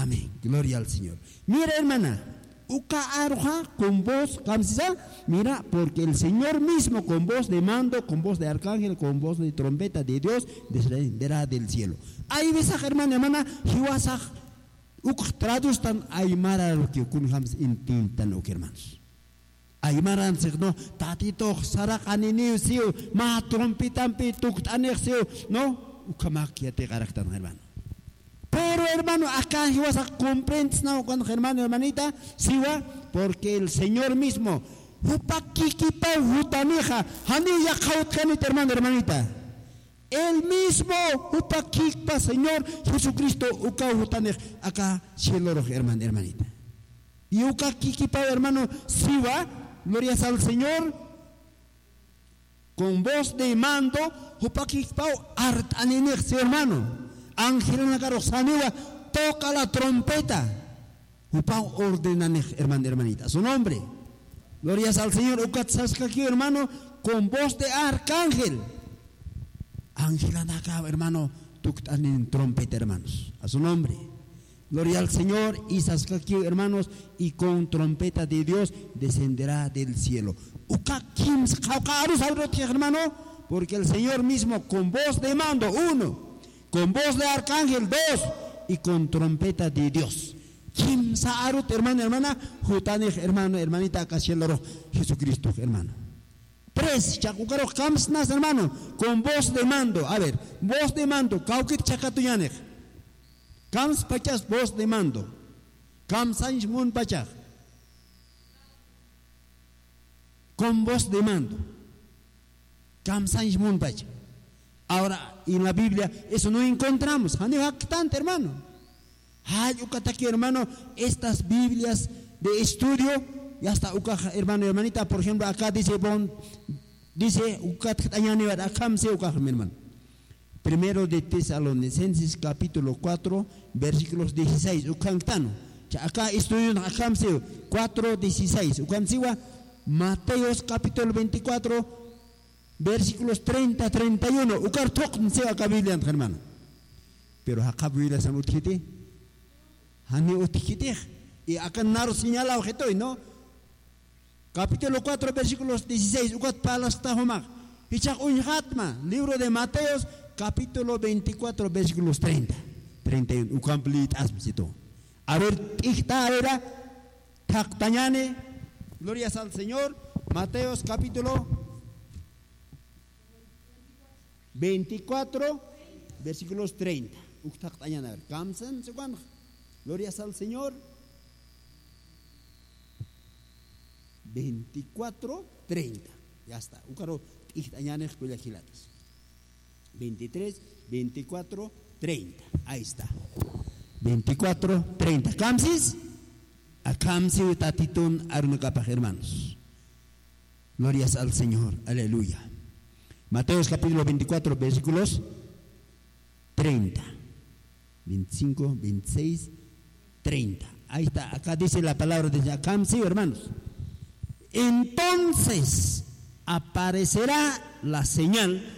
Amén. Gloria al Señor. Mira, hermana, uka arroja con voz, mira, porque el Señor mismo con voz de mando, con voz de arcángel, con voz de trompeta de Dios, descenderá del cielo. Ahí ves, hermana, hiwasaj, traduzcan aymara lo que kunhams intintan, hermanos. Aymaran no, tatito, sarak aniniu, ma trompitan pituk, anexio, no, ukamakiate carácter, hermano. Pero hermano, acá vas a comprender, ¿no? Cuando hermano, hermanita, sí va, porque el Señor mismo, hermano, hermanita, el mismo, Señor Jesucristo, acá, cielo, hermano, hermanita. Y hermano, sí va, gloria al Señor, con voz de mando, hermano. Ángel Nagaro Saniwa toca la trompeta. Upao ordenan, hermano, hermanita, su nombre. Gloria al Señor. Ukatsaskaki, hermano, con voz de arcángel. Ángel Nagaro, hermano, tuktan en trompeta, hermanos, a su nombre. Gloria al Señor. Y saskaki, hermanos, y con trompeta de Dios descenderá del cielo. Ukakims kaukarus hermano, porque el Señor mismo con voz de mando, uno. Con voz de arcángel, dos, y con trompeta de Dios. Kim Saarut, hermano, hermana, Jutanich, hermano, hermanita, Casieloro, Jesucristo, hermano. Tres, Chacucaro, Kamsnas, hermano, con voz de mando. A ver, voz de mando, Kaukit Chacatuyanek. Kams Pachas, voz de mando. Kamsanj Mun Pachak. Con voz de mando. Kamsanj Mun Pachak. Ahora, en la Biblia, eso no encontramos. Tanto, hermano. Aquí, hermano, estas Biblias de estudio, ya está, hermano, hermanita, por ejemplo, acá dice, hermano. Primero de Tesalonicenses, capítulo 4, versículos 16. Acá estudio, acá 4, 16. Mateos, capítulo 24, versículos 30, 31. Ukar tok se acá Biblia, hermano. Pero acá Biblia se utkite. Hani utkite. Y acá naro señala objeto, ¿no? Capítulo 4, versículos 16. Ukat palas tahomak. Hichak unhatma. Libro de Mateos, capítulo 24, versículos 30, 31. Ukamplit asmsito. A ver, esta era taktañane. Glorias al Señor. Mateos, capítulo 24, versículos 30. Glorias al Señor. 24, 30. Ya está. 23, 24, 30. Ahí está. 24, 30. ¿Camsis? A camsis tatitun arunacapaj, hermanos. Glorias al Señor. Aleluya. Mateos capítulo 24, versículos 30, 25, 26, 30. Ahí está, acá dice la palabra de Jacam, sí, hermanos. Entonces aparecerá la señal